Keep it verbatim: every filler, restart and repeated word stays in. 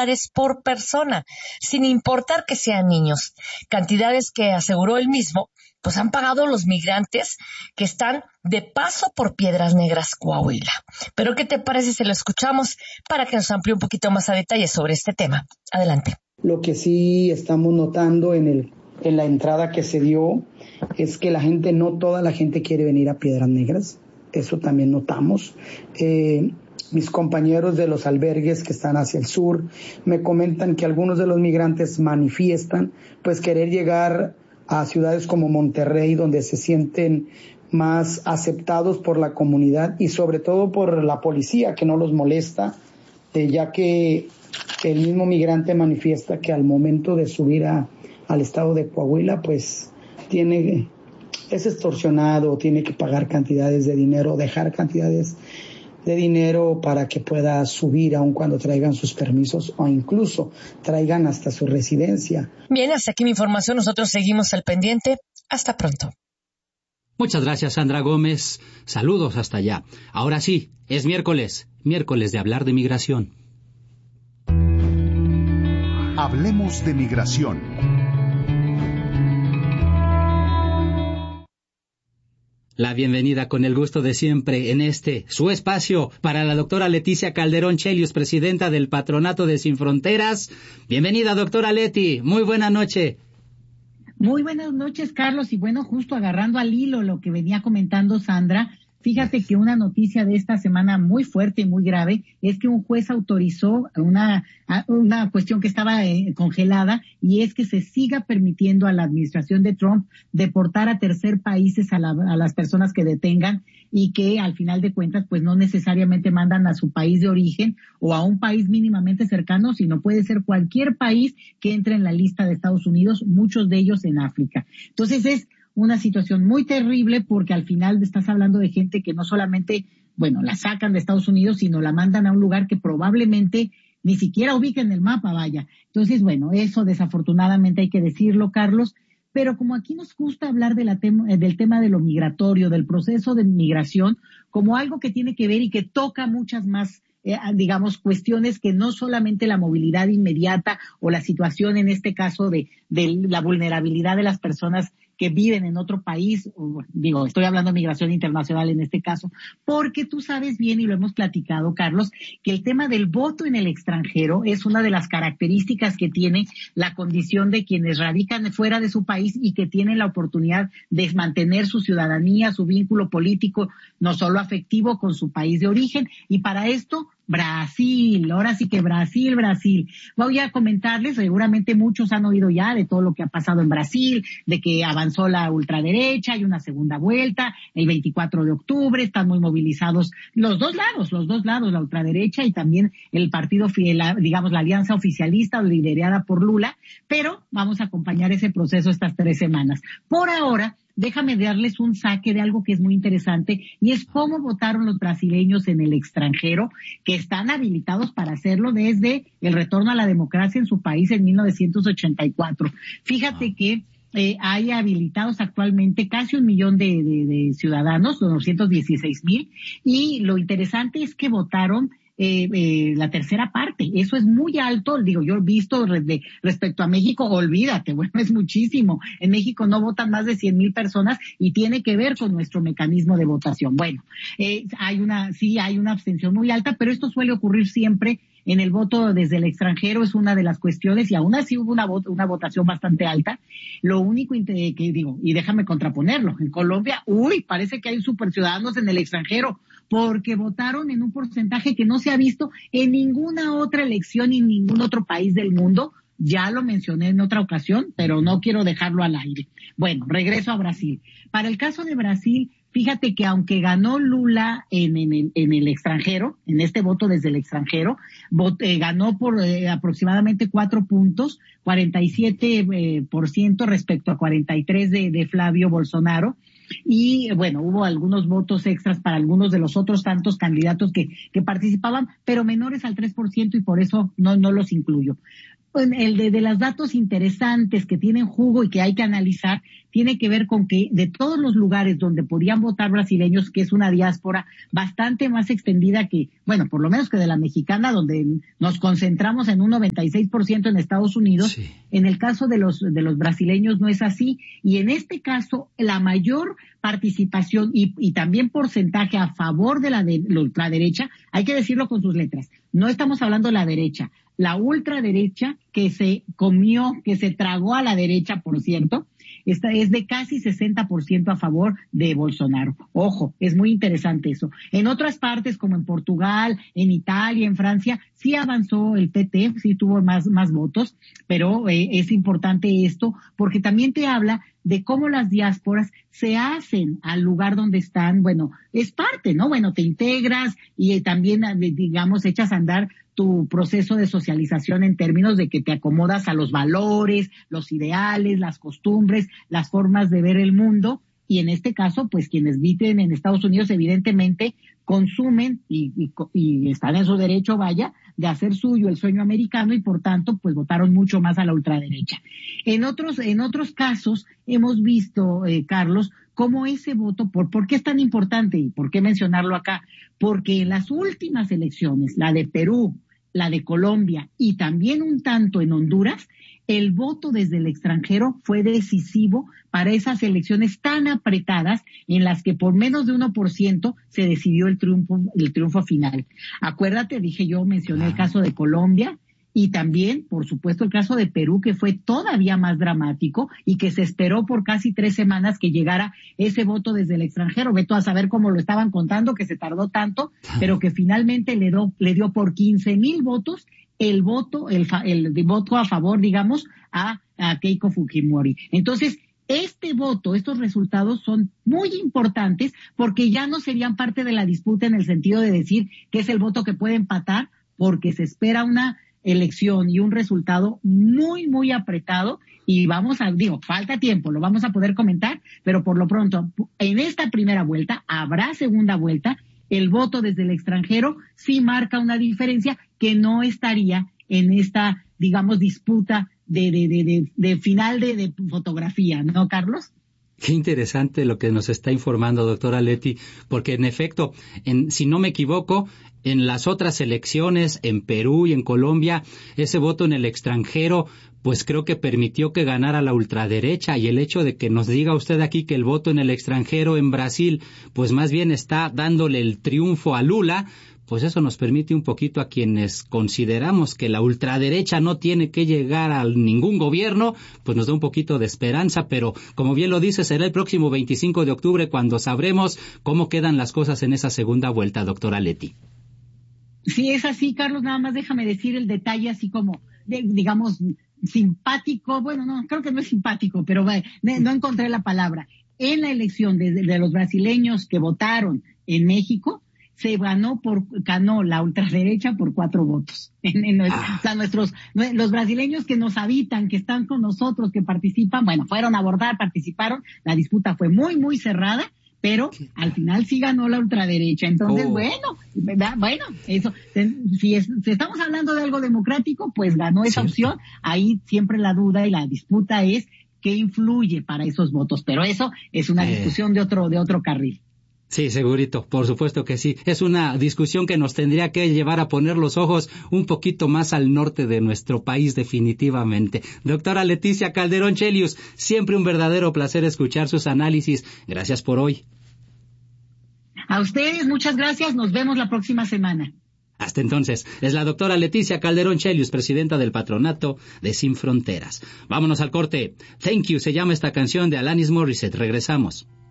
dólares por persona, sin importar que sean niños. Cantidades que, aseguró él mismo, pues han pagado los migrantes que están de paso por Piedras Negras, Coahuila. Pero ¿qué te parece si lo escuchamos para que nos amplíe un poquito más a detalle sobre este tema? Adelante. Lo que sí estamos notando en el en la entrada que se dio es que la gente, no toda la gente quiere venir a Piedras Negras. Eso también notamos. Eh, mis compañeros de los albergues que están hacia el sur me comentan que algunos de los migrantes manifiestan pues querer llegar a ciudades como Monterrey, donde se sienten más aceptados por la comunidad y sobre todo por la policía, que no los molesta, eh, ya que el mismo migrante manifiesta que al momento de subir a, al estado de Coahuila, pues tiene, es extorsionado, tiene que pagar cantidades de dinero, dejar cantidades de dinero para que pueda subir aun cuando traigan sus permisos o incluso traigan hasta su residencia. Bien, hasta aquí mi información. Nosotros seguimos al pendiente. Hasta pronto. Muchas gracias, Sandra Gómez. Saludos hasta allá. Ahora sí, es miércoles, miércoles de hablar de migración. Hablemos de migración. La bienvenida con el gusto de siempre en este, su espacio, para la doctora Leticia Calderón Chelius, presidenta del Patronato de Sin Fronteras. Bienvenida, doctora Leti. Muy buena noche. Muy buenas noches, Carlos. Y bueno, justo agarrando al hilo lo que venía comentando Sandra, fíjate que una noticia de esta semana muy fuerte y muy grave es que un juez autorizó una, una cuestión que estaba eh, congelada, y es que se siga permitiendo a la administración de Trump deportar a tercer países a, la, a las personas que detengan, y que al final de cuentas pues no necesariamente mandan a su país de origen o a un país mínimamente cercano, sino puede ser cualquier país que entre en la lista de Estados Unidos, muchos de ellos en África. Entonces es una situación muy terrible, porque al final estás hablando de gente que no solamente, bueno, la sacan de Estados Unidos, sino la mandan a un lugar que probablemente ni siquiera ubica en el mapa, vaya. Entonces, bueno, eso desafortunadamente hay que decirlo, Carlos, pero como aquí nos gusta hablar de la tema, del tema de lo migratorio, del proceso de migración, como algo que tiene que ver y que toca muchas más Eh, digamos, cuestiones que no solamente la movilidad inmediata o la situación en este caso de, de la vulnerabilidad de las personas que viven en otro país, o, digo, estoy hablando de migración internacional en este caso, porque tú sabes bien, y lo hemos platicado, Carlos, que el tema del voto en el extranjero es una de las características que tiene la condición de quienes radican fuera de su país y que tienen la oportunidad de mantener su ciudadanía, su vínculo político, no solo afectivo, con su país de origen. Y para esto, Brasil, ahora sí que Brasil, Brasil. Voy a comentarles, seguramente muchos han oído ya de todo lo que ha pasado en Brasil, de que avanzó la ultraderecha, hay una segunda vuelta, el veinticuatro de octubre, están muy movilizados los dos lados, los dos lados, la ultraderecha y también el partido, digamos, la alianza oficialista liderada por Lula, pero vamos a acompañar ese proceso estas tres semanas. Por ahora, déjame darles un saque de algo que es muy interesante, y es cómo votaron los brasileños en el extranjero, que están habilitados para hacerlo desde el retorno a la democracia en su país en mil novecientos ochenta y cuatro. Fíjate que eh, hay habilitados actualmente casi un millón de, de, de ciudadanos, doscientos dieciséis mil, y lo interesante es que votaron Eh, eh, la tercera parte. Eso es muy alto, digo, yo he visto de, respecto a México, olvídate, bueno, es muchísimo. En México no votan más de cien mil personas y tiene que ver con nuestro mecanismo de votación. Bueno, eh, hay una, sí hay una abstención muy alta, pero esto suele ocurrir siempre en el voto desde el extranjero, es una de las cuestiones, y aún así hubo una, una votación bastante alta. Lo único que digo, y déjame contraponerlo, en Colombia, uy, parece que hay superciudadanos en el extranjero, porque votaron en un porcentaje que no se ha visto en ninguna otra elección en ningún otro país del mundo. Ya lo mencioné en otra ocasión, pero no quiero dejarlo al aire. Bueno, regreso a Brasil. Para el caso de Brasil, fíjate que aunque ganó Lula en, en, el, en el extranjero, en este voto desde el extranjero, vot, eh, ganó por eh, aproximadamente cuatro puntos, cuarenta y siete por ciento respecto a cuarenta y tres de, de Flavio Bolsonaro. Y bueno, hubo algunos votos extras para algunos de los otros tantos candidatos que, que participaban, pero menores al tres por ciento, y por eso no, no los incluyo. el de, de los datos interesantes que tienen jugo y que hay que analizar, tiene que ver con que de todos los lugares donde podían votar brasileños, que es una diáspora bastante más extendida que, bueno, por lo menos que de la mexicana, donde nos concentramos en un noventa y seis por ciento en Estados Unidos, sí. En el caso de los, de los brasileños no es así, y en este caso la mayor participación y, y también porcentaje a favor de la, de, la ultraderecha, hay que decirlo con sus letras, no estamos hablando de la derecha, la ultraderecha que se comió, que se tragó a la derecha, por cierto, esta es de casi sesenta por ciento a favor de Bolsonaro. Ojo, es muy interesante eso. En otras partes, como en Portugal, en Italia, en Francia, sí avanzó el P T, sí tuvo más, más votos, pero eh, es importante esto porque también te habla de cómo las diásporas se hacen al lugar donde están. Bueno, es parte, ¿no? Bueno, te integras y eh, también, digamos, echas a andar tu proceso de socialización en términos de que te acomodas a los valores, los ideales, las costumbres, las formas de ver el mundo. Y en este caso, pues quienes viven en Estados Unidos evidentemente consumen y, y, y están en su derecho, vaya, de hacer suyo el sueño americano y por tanto, pues votaron mucho más a la ultraderecha. En otros, en otros casos hemos visto, eh, Carlos, cómo ese voto, por, ¿por qué es tan importante y por qué mencionarlo acá? Porque en las últimas elecciones, la de Perú, la de Colombia y también un tanto en Honduras, el voto desde el extranjero fue decisivo para esas elecciones tan apretadas en las que por menos de uno por ciento se decidió el triunfo, el triunfo final. Acuérdate, dije yo, mencioné el caso de Colombia y también, por supuesto, el caso de Perú, que fue todavía más dramático y que se esperó por casi tres semanas que llegara ese voto desde el extranjero. Veto a saber cómo lo estaban contando, que se tardó tanto, pero que finalmente le, do, le dio por quince mil votos el voto, el, el, el voto a favor, digamos, a, a Keiko Fujimori. Entonces, este voto, estos resultados son muy importantes porque ya no serían parte de la disputa en el sentido de decir que es el voto que puede empatar, porque se espera una elección y un resultado muy, muy apretado y vamos a, digo, falta tiempo, lo vamos a poder comentar, pero por lo pronto, en esta primera vuelta, habrá segunda vuelta, el voto desde el extranjero sí marca una diferencia que no estaría en esta, digamos, disputa de, de, de, de, de final de, de fotografía, ¿no, Carlos? Qué interesante lo que nos está informando, doctora Leti, porque en efecto, en, si no me equivoco, en las otras elecciones, en Perú y en Colombia, ese voto en el extranjero, pues creo que permitió que ganara la ultraderecha, y el hecho de que nos diga usted aquí que el voto en el extranjero en Brasil, pues más bien está dándole el triunfo a Lula, pues eso nos permite un poquito a quienes consideramos que la ultraderecha no tiene que llegar a ningún gobierno, pues nos da un poquito de esperanza, pero como bien lo dice, será el próximo veinticinco de octubre cuando sabremos cómo quedan las cosas en esa segunda vuelta, doctora Leti. Sí, es así, Carlos, nada más déjame decir el detalle así como, de, digamos, simpático, bueno, no, creo que no es simpático, pero bueno, no encontré la palabra. En la elección de, de los brasileños que votaron en México, se ganó por, ganó la ultraderecha por cuatro votos. En, en, ah. O sea, nuestros, los brasileños que nos habitan, que están con nosotros, que participan, bueno, fueron a abordar, participaron, la disputa fue muy, muy cerrada, pero al final sí ganó la ultraderecha. Entonces, oh. bueno, ¿verdad? Bueno, eso, si, es, si estamos hablando de algo democrático, pues ganó esa sí. opción. Ahí siempre la duda y la disputa es qué influye para esos votos, pero eso es una eh. discusión de otro, de otro carril. Sí, segurito, por supuesto que sí. Es una discusión que nos tendría que llevar a poner los ojos un poquito más al norte de nuestro país, definitivamente. Doctora Leticia Calderón Chelius, siempre un verdadero placer escuchar sus análisis. Gracias por hoy. A ustedes, muchas gracias. Nos vemos la próxima semana. Hasta entonces, es la doctora Leticia Calderón Chelius, presidenta del Patronato de Sin Fronteras. Vámonos al corte. Thank You se llama esta canción de Alanis Morissette. Regresamos.